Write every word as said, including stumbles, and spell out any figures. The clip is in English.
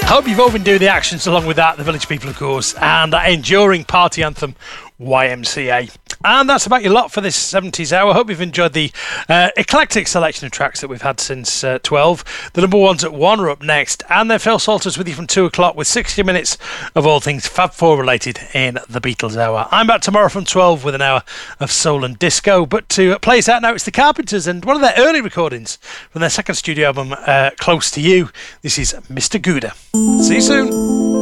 Hope you've all been doing the actions along with that, the Village People, of course, and that enduring party anthem, Y M C A. And that's about your lot for this seventies hour. I hope you've enjoyed the uh, eclectic selection of tracks that we've had since uh, twelve. The number ones at one are up next, and then Phil Salters with you from two o'clock with sixty minutes of all things Fab Four related in the Beatles hour. I'm back tomorrow from twelve with an hour of soul and disco, but to play us out now, it's the Carpenters and one of their early recordings from their second studio album, uh, Close to You. This is Mister Gouda. See you soon.